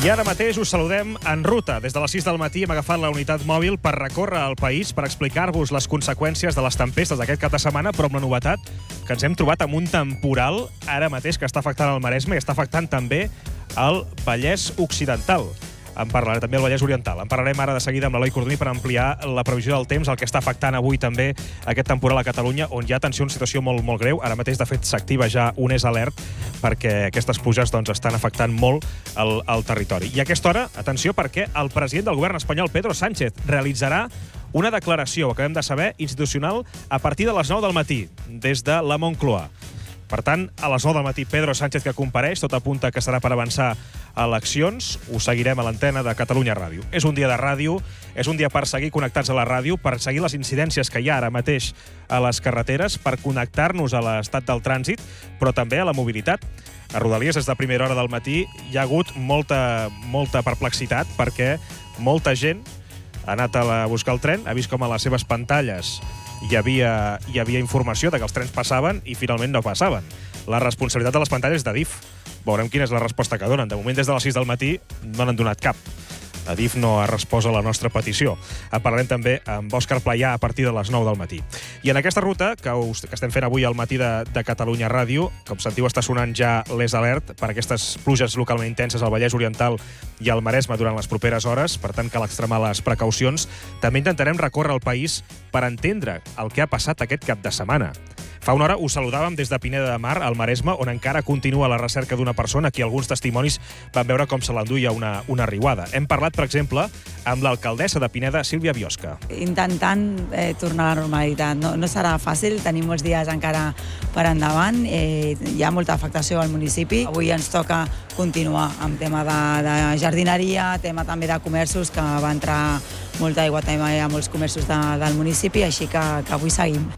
I ara mateix us saludem en ruta. Des de les 6 del matí hem agafat la unitat mòbil per recórrer el país, per explicar-vos les conseqüències de les tempestes d'aquest cap de setmana, però amb la novetat que ens hem trobat amb un temporal ara mateix que està afectant el Maresme i està afectant també el Vallès Occidental. En parlaré també el Vallès Oriental. En parlarem ara de seguida amb l'Eloi Cordoní per ampliar la previsió del temps, el que està afectant avui també aquest temporal a Catalunya, on hi ha, atenció, una situació molt greu. Ara mateix, de fet, s'activa ja un alert perquè aquestes pluges estan afectant molt el territori. I a aquesta hora, atenció, perquè el president del govern espanyol, Pedro Sánchez, realitzarà una declaració, acabem de saber, institucional a partir de les 9 del matí, des de la Moncloa. Per tant, a les 9 del matí, Pedro Sánchez que compareix, tot apunta que serà per avançar eleccions. Ho seguirem a l'antena de Catalunya Ràdio. És un dia de ràdio, és un dia per seguir connectats a la ràdio, per seguir les incidències que hi ha ara mateix a les carreteres, per connectar-nos a l'estat del trànsit, però també a la mobilitat. A Rodalies, des de primera hora del matí, hi ha hagut molta perplexitat perquè molta gent ha anat a buscar el tren, ha vist com a les seves pantalles hi havia informació de que els trens passaven i finalment no passaven. La responsabilitat de les pantalles és d'Adif. Veurem quina és la resposta que donen. De moment, des de les 6 del matí, no n'han donat cap. Adif no ha respost a la nostra petició. En parlarem també amb Òscar Playà a partir de les 9 del matí. I en aquesta ruta que estem fent avui al matí de Catalunya Ràdio, com sentiu, està sonant ja l'alert per aquestes pluges localment intenses al Vallès Oriental i al Maresme durant les properes hores, per tant cal extremar les precaucions. També intentarem recórrer el país per entendre el que ha passat aquest cap de setmana. Fa una hora us saludàvem des de Pineda de Mar, al Maresme, on encara continua la recerca d'una persona. Aquí alguns testimonis van veure com se l'enduia una riuada. Hem parlat, per exemple, amb l'alcaldessa de Pineda, Sílvia Biosca. Intentant tornar a la normalitat. No serà fàcil, tenim molts dies encara per endavant. Hi ha molta afectació al municipi. Avui ens toca continuar amb tema de jardineria, tema també de comerços, que va entrar molta aigua també a molts comerços del municipi, així que avui seguim.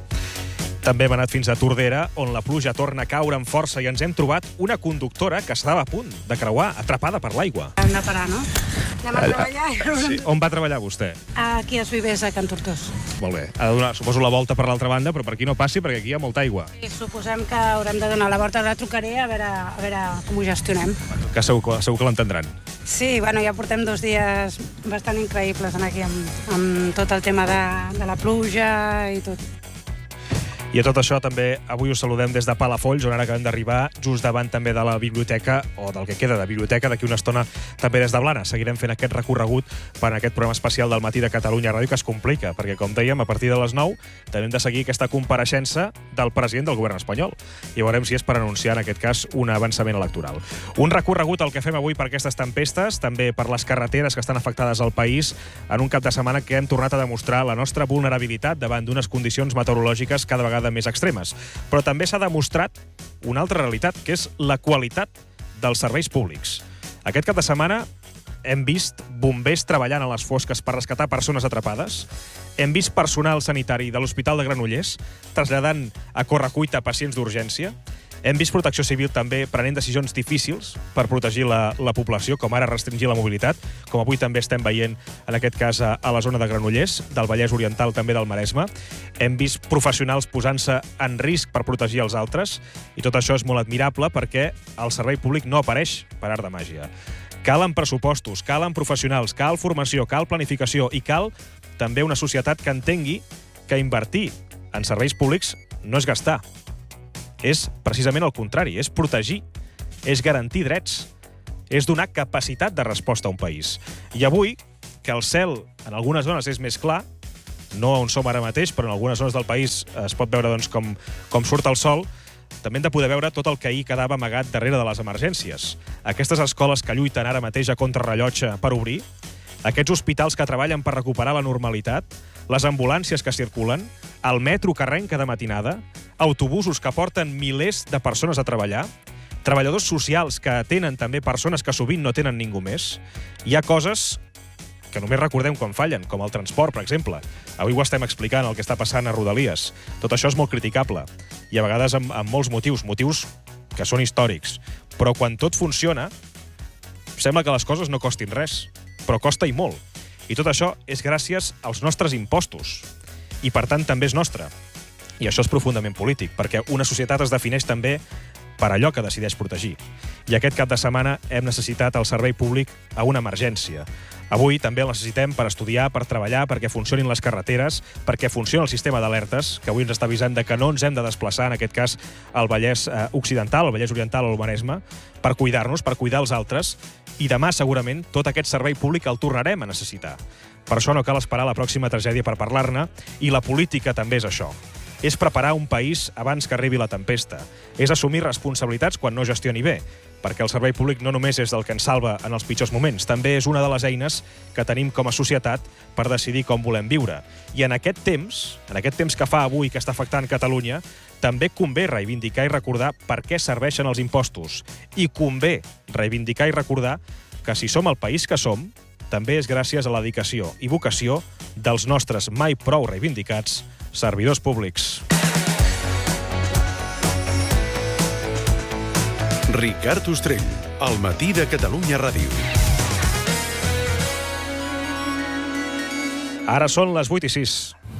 També hem anat fins a Tordera, on la pluja torna a caure amb força i ens hem trobat una conductora que estava a punt de creuar, atrapada per l'aigua. Hem de parar, no? Anem a treballar. Sí. On va treballar vostè? Aquí als Vivers, a Can Tortós. Molt bé. Ha de donar, suposo, la volta per l'altra banda, però per aquí no passi, perquè aquí hi ha molta aigua. I suposem que haurem de donar la volta. Ara trucaré a veure com ho gestionem. Que segur que l'entendran. Sí, bueno, ja portem 2 dies bastant increïbles aquí amb tot el tema de la pluja i tot. I a tot això també avui us saludem des de Palafolls, on ara acabem d'arribar, just davant també de la biblioteca, o del que queda de biblioteca, d'aquí una estona també des de Blanes. Seguirem fent aquest recorregut per aquest programa especial del matí de Catalunya Ràdio, que es complica, perquè, com dèiem, a partir de les 9 també hem de seguir aquesta compareixença del president del govern espanyol. I veurem si és per anunciar, en aquest cas, un avançament electoral. Un recorregut el que fem avui per aquestes tempestes, també per les carreteres que estan afectades al país, en un cap de setmana que hem tornat a demostrar la nostra vulnerabilitat davant d'unes condicions meteorològiques cada vegada més extremes. Però també s'ha demostrat una altra realitat, que és la qualitat dels serveis públics. Aquest cap de setmana hem vist bombers treballant a les fosques per rescatar persones atrapades, hem vist personal sanitari de l'Hospital de Granollers traslladant a correcuita pacients d'urgència, hem vist Protecció Civil també prenent decisions difícils per protegir la població, com ara restringir la mobilitat, com avui també estem veient, en aquest cas, a la zona de Granollers, del Vallès Oriental, també del Maresme. Hem vist professionals posant-se en risc per protegir els altres, i tot això és molt admirable perquè el servei públic no apareix per art de màgia. Calen pressupostos, calen professionals, cal formació, cal planificació i cal també una societat que entengui que invertir en serveis públics no és gastar. És precisament el contrari, és protegir, és garantir drets, és donar capacitat de resposta a un país. I avui, que el cel en algunes zones és més clar, no on som ara mateix, però en algunes zones del país es pot veure com surt el sol, també hem de poder veure tot el que ahir quedava amagat darrere de les emergències. Aquestes escoles que lluiten ara mateix a contrarrellotge per obrir, aquests hospitals que treballen per recuperar la normalitat, les ambulàncies que circulen, el metro que arrenca de matinada, autobusos que porten milers de persones a treballar, treballadors socials que atenen també persones que sovint no tenen ningú més. Hi ha coses que només recordem quan fallen, com el transport, per exemple. Avui ho estem explicant, el que està passant a Rodalies. Tot això és molt criticable, i a vegades amb molts motius que són històrics. Però quan tot funciona, sembla que les coses no costin res, però costa i molt. I tot això és gràcies als nostres impostos. I, per tant, també és nostre. I això és profundament polític, perquè una societat es defineix també per allò que decideix protegir. I aquest cap de setmana hem necessitat el servei públic a una emergència. Avui també el necessitem per estudiar, per treballar, perquè funcionin les carreteres, perquè funcioni el sistema d'alertes, que avui ens està avisant de que no ens hem de desplaçar, en aquest cas, al Vallès Occidental, al Vallès Oriental o al Maresme, per cuidar-nos, per cuidar els altres, i demà, segurament, tot aquest servei públic el tornarem a necessitar. Per això no cal esperar la pròxima tragèdia per parlar-ne, i la política també és això. És preparar un país abans que arribi la tempesta. És assumir responsabilitats quan no gestioni bé, perquè el servei públic no només és el que ens salva en els pitjors moments, també és una de les eines que tenim com a societat per decidir com volem viure. I en aquest temps que fa avui que està afectant Catalunya, també convé reivindicar i recordar per què serveixen els impostos. I convé reivindicar i recordar que si som el país que som, també és gràcies a la dedicació i vocació dels nostres mai prou reivindicats servidors públics. Ricard Ostrell, al matí de Catalunya Ràdio. Ara són les 8:06.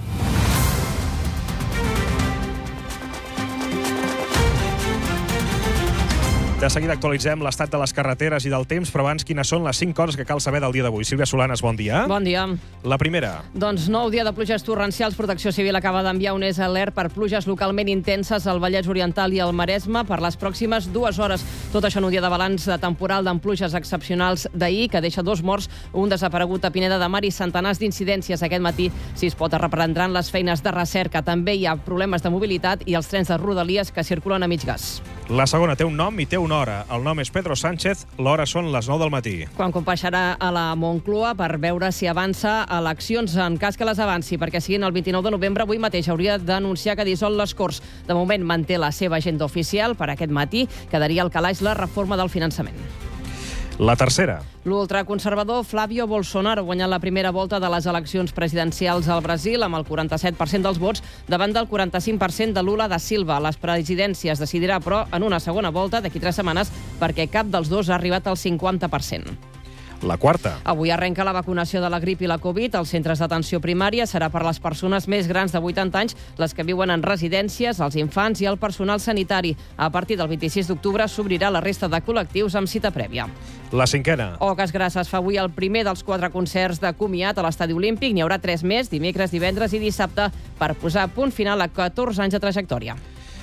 De seguida actualitzem l'estat de les carreteres i del temps, però abans, quines són les 5 coses que cal saber del dia d'avui? Sílvia Solanes, bon dia. Bon dia. La primera. Doncs nou dia de pluges torrencials. Protecció Civil acaba d'enviar un alert per pluges localment intenses al Vallès Oriental i al Maresme per les pròximes 2 hores. Tot això en un dia de balanç de temporal amb pluges excepcionals d'ahir, que deixa 2 morts, un desaparegut a Pineda de Mar i centenars d'incidències aquest matí. Si es pot, reprendran les feines de recerca. També hi ha problemes de mobilitat i els trens de Rodalies que circulen a mig gas. La segona té un nom i té una hora. El nom és Pedro Sánchez, l'hora són les 9 del matí. Quan compareixerà a la Moncloa per veure si avança eleccions, en cas que les avanci, perquè siguin el 29 de novembre, avui mateix hauria d'anunciar que dissol les Corts. De moment manté la seva agenda oficial. Per aquest matí quedaria al calaix la reforma del finançament. La tercera. L'ultraconservador Flávio Bolsonaro ha guanyat la primera volta de les eleccions presidencials al Brasil amb el 47% dels vots davant del 45% de Lula da Silva. Les presidències decidirà, però, en una segona volta d'aquí 3 setmanes, perquè cap dels dos ha arribat al 50%. La quarta. Avui arrenca la vacunació de la grip i la Covid als centres d'atenció primària. Serà per les persones més grans de 80 anys, les que viuen en residències, els infants i el personal sanitari. A partir del 26 d'octubre s'obrirà la resta de col·lectius amb cita prèvia. La cinquena. Oques Grasses fa avui el primer dels 4 concerts de comiat a l'Estadi Olímpic. N'hi haurà 3 més, dimecres, divendres i dissabte, per posar punt final a 14 anys de trajectòria.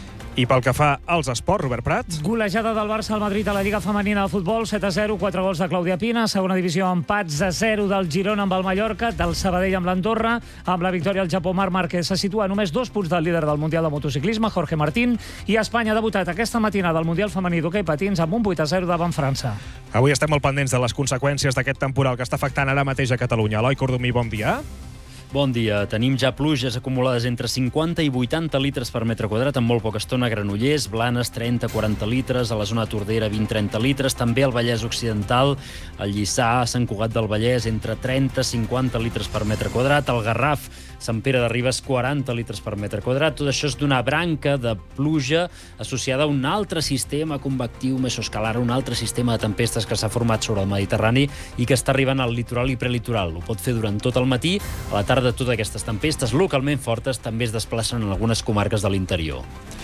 I pel que fa als esports, Robert Prat. Golejada del Barça al Madrid a la Lliga Femenina de Futbol, 7-0, 4 gols de Clàudia Pina. Segona divisió, empats a 0 del Girona amb el Mallorca, del Sabadell amb l'Andorra. Amb la victòria el Japó, Marc Márquez se situa a només 2 punts del líder del Mundial de Motociclisme, Jorge Martín, i Espanya ha debutat aquesta matinada al Mundial Femení d'hoquei patins amb un 8-0 davant França. Avui estem molt pendents de les conseqüències d'aquest temporal que està afectant ara mateix a Catalunya. Eloi Cordomí, bon dia. Bon dia. Tenim ja pluges acumulades entre 50 i 80 litres per metre quadrat en molt poca estona a Granollers, Blanes 30-40 litres, a la zona Tordera 20-30 litres, també al Vallès Occidental, al Lliçà, Sant Cugat del Vallès entre 30-50 litres per metre quadrat, al Garraf, Sant Pere de Ribes 40 litres per metre quadrat. Tot això és d'una branca de pluja associada a un altre sistema convectiu mesoescalar, un altre sistema de tempestes que s'ha format sobre el Mediterrani i que està arribant al litoral i prelitoral. Ho pot fer durant tot el matí. A la tarda totes aquestes tempestes localment fortes també es desplacen en algunes comarques de l'interior.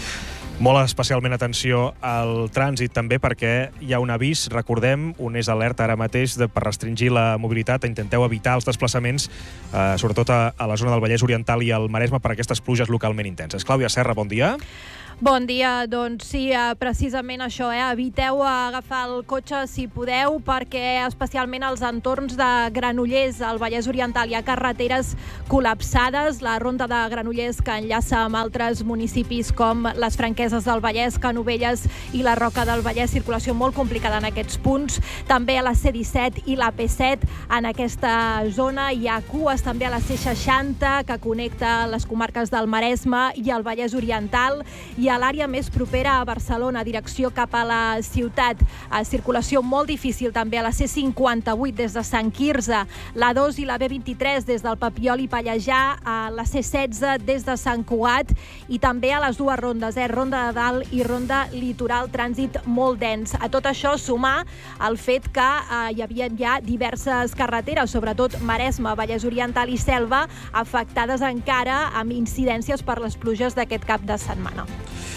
Molt especialment atenció al trànsit també, perquè hi ha un avís, recordem, un és alerta ara mateix per restringir la mobilitat. Intenteu evitar els desplaçaments, sobretot a la zona del Vallès Oriental i al Maresme, per aquestes pluges localment intenses. Clàudia Serra, bon dia. Bon dia, doncs sí, precisament això, eviteu agafar el cotxe si podeu, perquè especialment als entorns de Granollers, al Vallès Oriental, hi ha carreteres col·lapsades. La ronda de Granollers que enllaça amb altres municipis com les Franqueses del Vallès, Canovelles i la Roca del Vallès, circulació molt complicada en aquests punts. També a la C-17 i la P-7 en aquesta zona hi ha cues, també a la C-60 que connecta les comarques del Maresme i el Vallès Oriental, i a l'àrea més propera a Barcelona, direcció cap a la ciutat. Circulació molt difícil també a la C58 des de Sant Quirze, la 2 i la B23 des del Papiol i Pallejà, a la C16 des de Sant Cugat, i també a les dues rondes, Ronda de Dalt i Ronda Litoral, trànsit molt dens. A tot això sumar el fet que hi havia ja diverses carreteres, sobretot Maresme, Vallès Oriental i Selva, afectades encara amb incidències per les pluges d'aquest cap de setmana.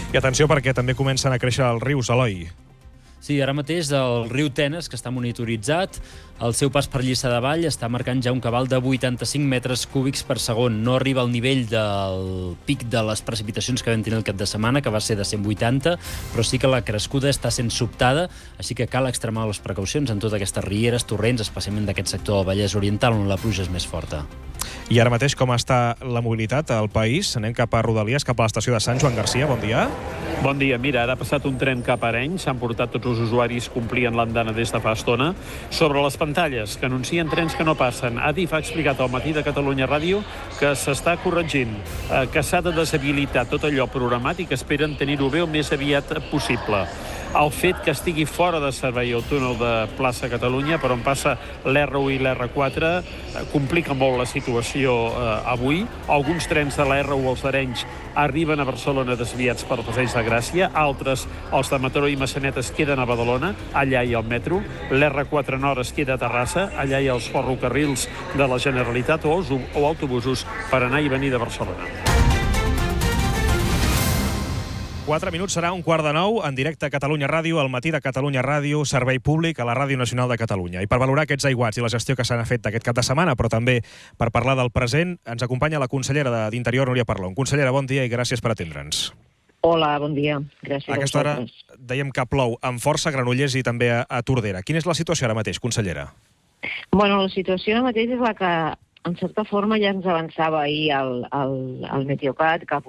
I atenció perquè també comencen a créixer els rius, Eloi. Sí, ara mateix el riu Tenes, que està monitoritzat, el seu pas per Lliçà de Vall està marcant ja un cabal de 85 metres cúbics per segon. No arriba al nivell del pic de les precipitacions que vam tenir el cap de setmana, que va ser de 180, però sí que la crescuda està sent sobtada, així que cal extremar les precaucions en totes aquestes rieres, torrents, especialment d'aquest sector del Vallès Oriental, on la pluja és més forta. I ara mateix com està la mobilitat al país? Anem cap a Rodalies, cap a l'estació de Sant Joan Garcia. Bon dia. Bon dia. Mira, ara ha passat un tren cap a Arenys. S'han portat tots els usuaris complien l'andana des de fa estona. Sobre les pantalles que anuncien trens que no passen, Adif ha explicat al Matí de Catalunya Ràdio que s'està corregint, que s'ha de deshabilitar tot allò programat i que esperen tenir-ho bé el més aviat possible. El fet que estigui fora de servei el túnel de Plaça Catalunya, per on passa l'R1 i l'R4, complica molt la situació avui. Alguns trens de la R1 als d'Arenys arriben a Barcelona desviats per Passeig de Gràcia, altres, els de Mataró i Massanet, es queden a Badalona, allà hi ha el metro, l'R4 Nord es queda a Terrassa, allà hi ha els ferrocarrils de la Generalitat o autobusos per anar i venir de Barcelona. 4 minuts, serà 8:45, en directe a Catalunya Ràdio, al Matí de Catalunya Ràdio, servei públic a la Ràdio Nacional de Catalunya. I per valorar aquests aiguats i la gestió que s'han fet aquest cap de setmana, però també per parlar del present, ens acompanya la consellera d'Interior, Núria Parlon. Consellera, bon dia i gràcies per atendre'ns. Hola, bon dia. Gràcies a aquesta hora dèiem que plou amb força a Granollers i també a Tordera. Quina és la situació ara mateix, consellera? Bueno, la situació ara mateix és la que, en certa forma, ja ens avançava ahir el Meteocat, que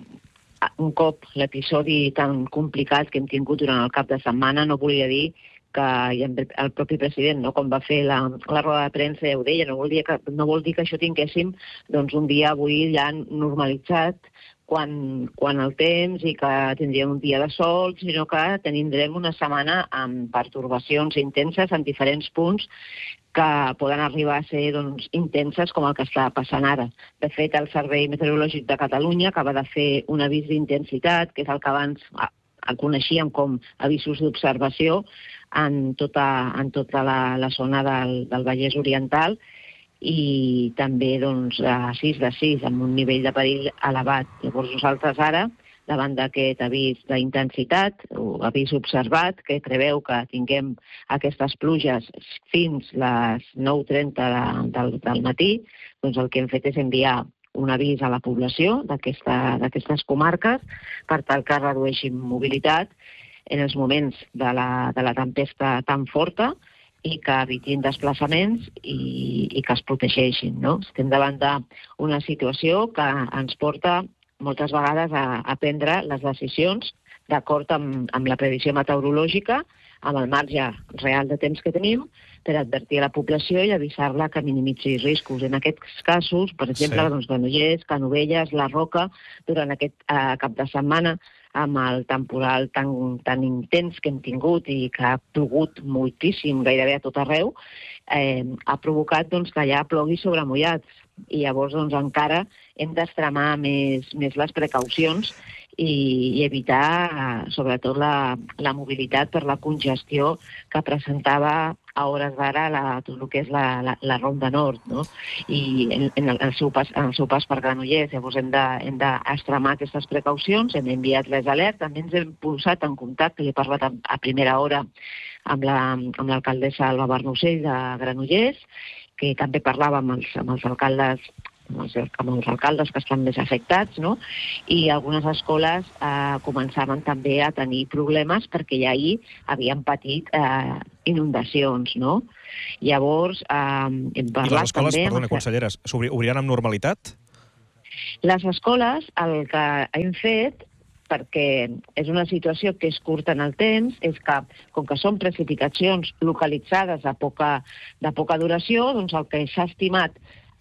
un cop l'episodi tan complicat que hem tingut durant el cap de setmana, no volia dir que el propi president, no, quan va fer la roda de premsa, ja ho deia, no vol dir que això tinguéssim un dia avui ja normalitzat quan el temps i que tindríem un dia de sol, sinó que tindrem una setmana amb pertorbacions intenses en diferents punts que poden arribar a ser intenses com el que està passant ara. De fet, el Servei Meteorològic de Catalunya acaba de fer un avís d'intensitat, que és el que abans el coneixíem com avisos d'observació en tota la zona del Vallès Oriental, i també a 6 de 6, amb un nivell de perill elevat. Llavors nosaltres ara, davant d'aquest avís d'intensitat o avís observat, que preveu que tinguem aquestes pluges fins les 9:30 del matí, doncs el que hem fet és enviar un avís a la població d'aquestes comarques per tal que redueixin mobilitat en els moments de la tempesta tan forta i que evitin desplaçaments i que es protegeixin, no? Estem davant d'una situació que ens porta moltes vegades a prendre les decisions d'acord amb la previsió meteorològica, amb el marge real de temps que tenim, per advertir a la població i avisar-la que minimitzi riscos. En aquests casos, per exemple, Granollers, Canovelles, la Roca, durant aquest cap de setmana, amb el temporal tan intens que hem tingut i que ha plogut moltíssim, gairebé a tot arreu, ha provocat que allà plogui sobre mullats. I llavors encara hem d'extremar més les precaucions i evitar sobretot la mobilitat per la congestió que presentava a hores d'ara tot el que és la Ronda Nord, no? I en el seu pas per Granollers. Llavors hem d'extremar aquestes precaucions, hem enviat les alertes, també ens hem posat en contacte, he parlat a primera hora amb l'alcaldessa Alba Barnusell de Granollers, que també parlava amb els alcaldes que estan més afectats, no? I algunes escoles començaven també a tenir problemes perquè ja ahir havien patit inundacions, no? Llavors, hem parlat també... I les escoles, perdona, conselleres, s'obriran amb normalitat? Les escoles, el que hem fet, perquè és una situació que és curta en el temps, és que, com que són precipitacions localitzades de poca duració, doncs el que s'ha estimat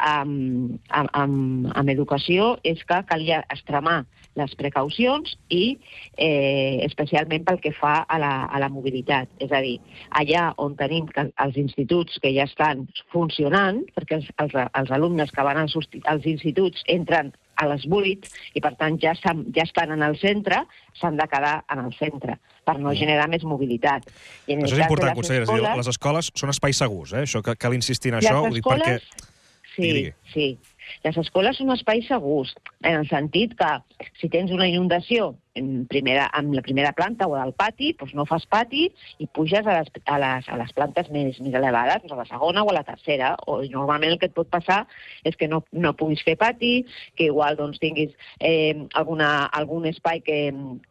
amb educació és que calia extremar les precaucions i especialment pel que fa a la mobilitat. És a dir, allà on tenim els instituts que ja estan funcionant, perquè els alumnes que van als instituts entren a les 8 i, per tant, ja estan en el centre, s'han de quedar en el centre per no generar més mobilitat. Això és important, consellera. Les escoles són espais segurs, eh? Això cal insistir en això. Les escoles, sí. Les escoles són espais segurs, en el sentit que si tens una inundació amb la primera planta o al pati, doncs no fas pati i puges a les plantes més elevades, a la segona o a la tercera. O normalment el que et pot passar és que no puguis fer pati, que igual tinguis algun espai que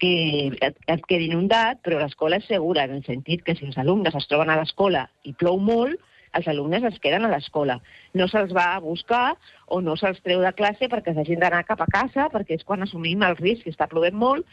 et quedi inundat, però l'escola és segura, en el sentit que si els alumnes es troben a l'escola i plou molt, els alumnes es queden a l'escola. No se'ls va a buscar o no se'ls treu de classe perquè s'hagin d'anar cap a casa, perquè és quan assumim el risc, que està plovent molt,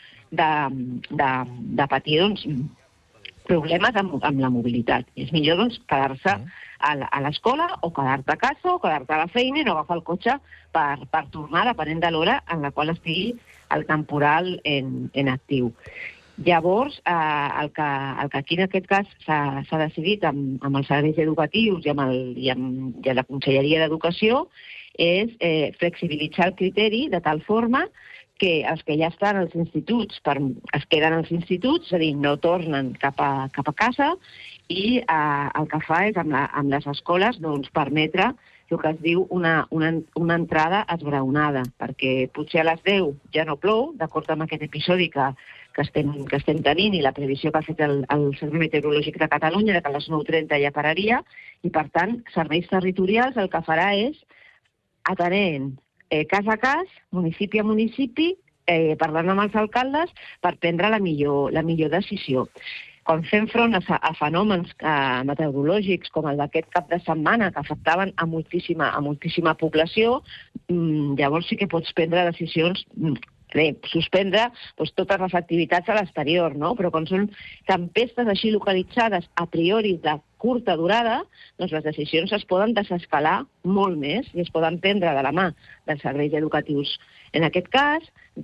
de patir problemes amb la mobilitat. I és millor quedar-se a l'escola o quedar-te a casa o quedar-te a la feina i no agafar el cotxe per tornar depenent de l'hora en la qual estigui el temporal en actiu. Llavors, el que aquí en aquest cas s'ha decidit amb els serveis educatius i amb la Conselleria d'Educació és flexibilitzar el criteri de tal forma que els que ja estan als instituts es queden als instituts, és a dir, no tornen cap a casa, i el que fa és amb les escoles permetre el que es diu una entrada esbraonada, perquè potser a les 10 ja no plou, d'acord amb aquest episodi que estem tenint i la previsió que ha fet el Servei Meteorològic de Catalunya, que a les 9:30 ja pararia, i per tant, serveis territorials el que farà és atenent cas a cas, municipi a municipi, parlant amb els alcaldes per prendre la millor decisió. Quan fem front a fenòmens meteorològics com el d'aquest cap de setmana que afectaven a moltíssima població, llavors sí que pots prendre decisions, suspendre totes les activitats a l'exterior, no? Però quan són tempestes així localitzades a priori de curta durada, doncs les decisions es poden desescalar molt més i es poden prendre de la mà dels serveis educatius, en aquest cas,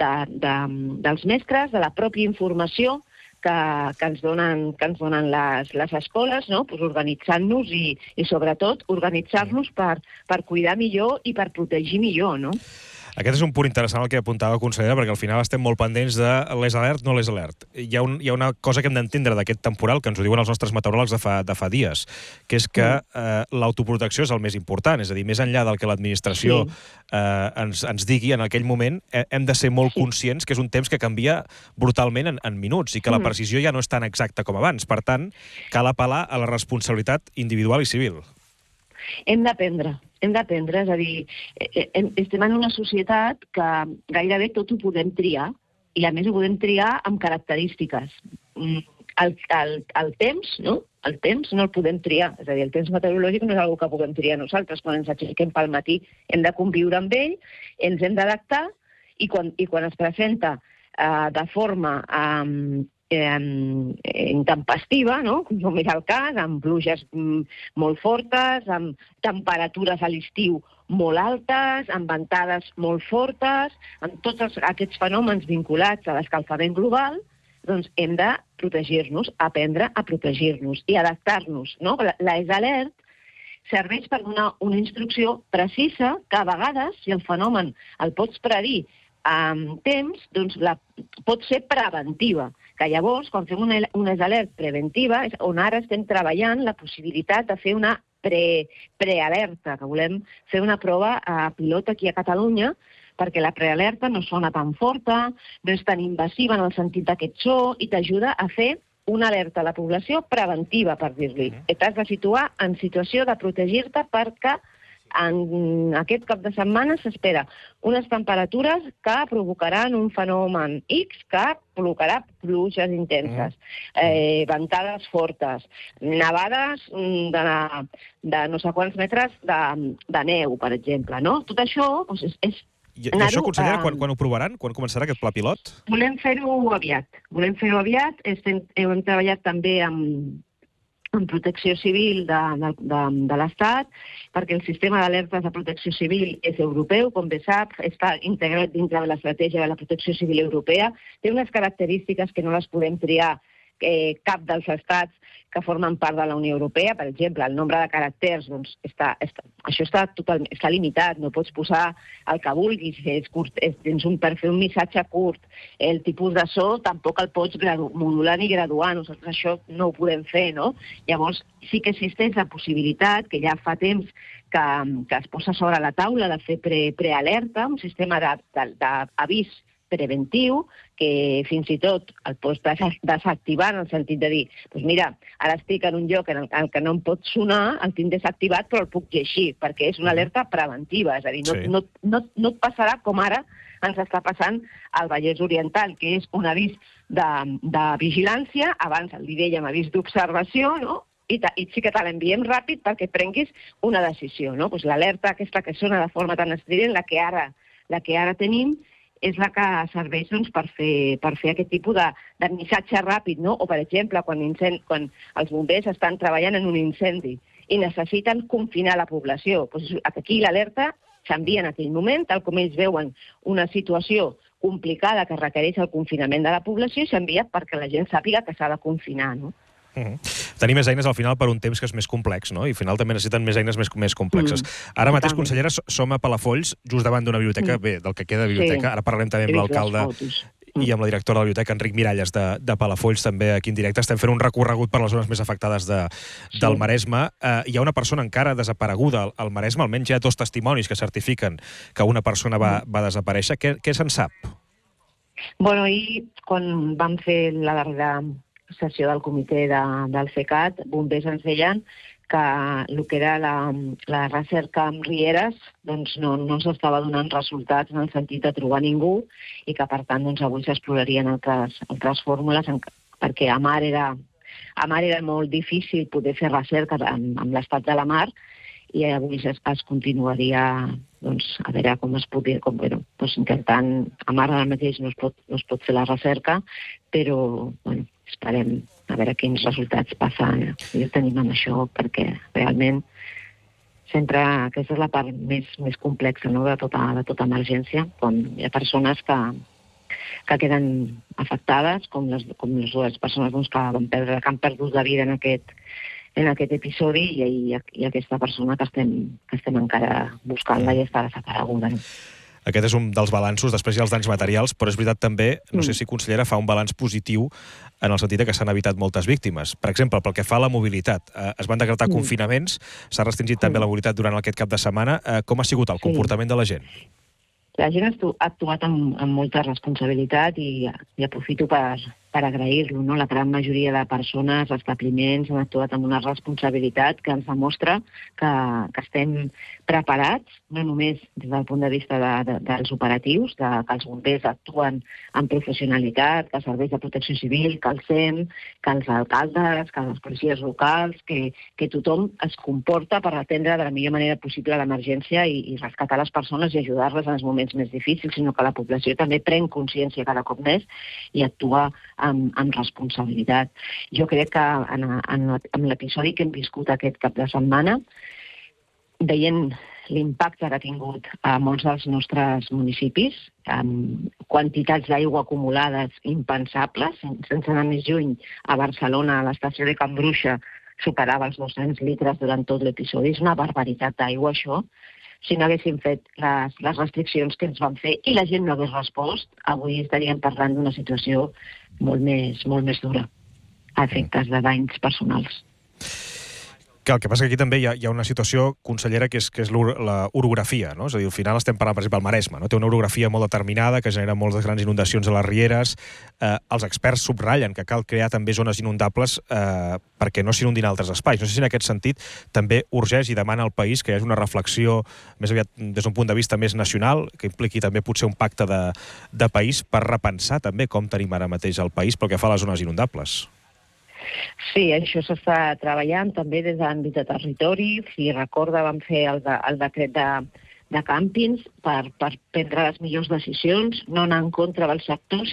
dels mestres, de la pròpia informació que ens donen les escoles, no? Pues organitzant-nos i sobretot organitzar-nos per cuidar millor i per protegir millor, no? Aquest és un punt interessant el que apuntava, consellera, perquè al final estem molt pendents de l'és alert, no l'és alert. Hi ha una cosa que hem d'entendre d'aquest temporal, que ens ho diuen els nostres meteoròlegs de fa dies, que és que l'autoprotecció és el més important, és a dir, més enllà del que l'administració ens digui en aquell moment, hem de ser molt conscients que és un temps que canvia brutalment en minuts i que la precisió ja no és tan exacta com abans. Per tant, cal apel·lar a la responsabilitat individual i civil. Hem d'aprendre, és a dir, estem en una societat que gairebé tot ho podem triar, i a més ho podem triar amb característiques. El temps, no? El temps no el podem triar, és a dir, el temps meteorològic no és una cosa que puguem triar nosaltres. Quan ens aixequem pel matí hem de conviure amb ell, ens hem d'adaptar, i quan es presenta de forma intempestiva, no? Com és el cas, amb pluges molt fortes, amb temperatures a l'estiu molt altes, amb ventades molt fortes, amb tots aquests fenòmens vinculats a l'escalfament global, doncs hem de protegir-nos, aprendre a protegir-nos i adaptar-nos, no? L'ES Alert serveix per donar una instrucció precisa que a vegades, si el fenomen el pots predir amb temps, doncs pot ser preventiva, que llavors, quan fem una ES Alert preventiva, és on ara estem treballant la possibilitat de fer una prealerta, que volem fer una prova pilot aquí a Catalunya, perquè la prealerta no sona tan forta, no és tan invasiva en el sentit d'aquest so, i t'ajuda a fer una alerta a la població preventiva, per dir-li. T'has de situar en situació de protegir-te perquè en aquest cap de setmana s'espera unes temperatures que provocaran un fenomen X que provocarà pluges intenses, ventades fortes, nevades de no sé quants metres de neu, per exemple, no? Tot això és... I això, consellera, quan ho provaran? Quan començarà aquest pla pilot? Volem fer-ho aviat. Hem treballat també amb protecció civil de l'Estat, perquè el sistema d'alertes de protecció civil és europeu, com bé sap, està integrat dintre de l'estratègia de la protecció civil europea, té unes característiques que no les podem triar cap dels estats que formen part de la Unió Europea. Per exemple, el nombre de caràcters, doncs, això està limitat, no pots posar el que vulguis, tens un perfil, un missatge curt, el tipus de so tampoc el pots modular ni graduar, nosaltres això no ho podem fer, no? Llavors, sí que existeix la possibilitat, que ja fa temps que es posa sobre la taula de fer prealerta, un sistema d'avís preventiu, que fins i tot el pots desactivar en el sentit de dir, doncs mira, ara estic en un lloc en el que no em pot sonar, el tinc desactivat però el puc llegir, perquè és una alerta preventiva, és a dir, no et passarà com ara ens està passant al Vallès Oriental, que és un avís de vigilància, abans li dèiem avís d'observació, no? I sí que te l'enviem ràpid perquè prenguis una decisió, no? Pues l'alerta aquesta que sona de forma tan estrident, la que ara tenim, és la que serveix per fer aquest tipus de missatge ràpid, no? O, per exemple, quan els bombers estan treballant en un incendi i necessiten confinar la població, doncs aquí l'alerta s'envia en aquell moment, tal com ells veuen una situació complicada que requereix el confinament de la població, i s'envia perquè la gent sàpiga que s'ha de confinar, no? Tenir més eines al final per un temps que és més complex, no? I al final també necessiten més eines més complexes. Ara mateix, consellera, som a Palafolls, just davant d'una biblioteca, bé, del que queda de biblioteca. Ara parlarem també amb l'alcalde i amb la directora de la biblioteca, Enric Miralles, de Palafolls, també aquí en directe. Estem fent un recorregut per les zones més afectades del Maresme. Hi ha una persona encara desapareguda al Maresme, almenys hi ha 2 testimonis que certifiquen que una persona va desaparèixer. Què se'n sap? Bueno, ahir, quan vam fer la darrera sessió del comitè del CECAT, bombers ens deien que el que era la recerca amb rieres doncs no s'estava donant resultats en el sentit de trobar ningú i que, per tant, doncs, avui s'explorarien altres fórmules perquè a mar era molt difícil poder fer recerca amb l'estat de la mar i avui es continuaria a veure com es podia, intentant, a mar ara mateix no es pot fer la recerca, però esperem a veure quins resultats passen i tenim amb això, perquè realment sempre aquesta és la part més complexa de tota emergència, quan hi ha persones que queden afectades, com les 2 persones que han perdut la vida en aquest episodi i aquesta persona que estem encara buscant-la i està desapareguda. Aquest és un dels balanços, després hi ha els danys materials, però és veritat també, no sé si consellera fa un balanç positiu en el sentit que s'han evitat moltes víctimes. Per exemple, pel que fa a la mobilitat, es van decretar confinaments, s'ha restringit també la mobilitat durant aquest cap de setmana. Com ha sigut el comportament de la gent? La gent ha actuat amb molta responsabilitat i aprofito per agrair-lo, no? La gran majoria de persones, establiments, han actuat amb una responsabilitat que ens demostra que estem preparats, no només des del punt de vista dels operatius, que els bombers actuen amb professionalitat, que els serveis de protecció civil, que el SEM, que els alcaldes, que les policies locals, que tothom es comporta per atendre de la millor manera possible l'emergència i rescatar les persones i ajudar-les en els moments més difícils, sinó que la població també pren consciència cada cop més i actua amb responsabilitat. Jo crec que amb l'episodi que hem viscut aquest cap de setmana, veient l'impacte que ha tingut a molts dels nostres municipis, amb quantitats d'aigua acumulades impensables, sense anar més lluny, a Barcelona, a l'estació de Can Bruixa, superava els 200 litres durant tot l'episodi. És una barbaritat d'aigua, això. Si no haguéssim fet les restriccions que ens van fer i la gent no hagués respost, avui estaríem parlant d'una situació molt més dura, a efectes de danys personals. El que passa que aquí també hi ha una situació, consellera, que és l'orografia, no? És a dir, al final estem parlant, per exemple, del Maresme, no? Té una orografia molt determinada que genera moltes grans inundacions a les rieres. Els experts subratllen que cal crear també zones inundables perquè no s'inundin altres espais. No sé si en aquest sentit també urgeix i demana al país que hi hagi una reflexió més aviat des d'un punt de vista més nacional, que impliqui també potser un pacte de país per repensar també com tenim ara mateix el país pel que fa a les zones inundables. Sí, això s'està treballant també des de l'àmbit de territori. Si recorda, vam fer el decret de càmpings per prendre les millors decisions, no anar en contra del sector,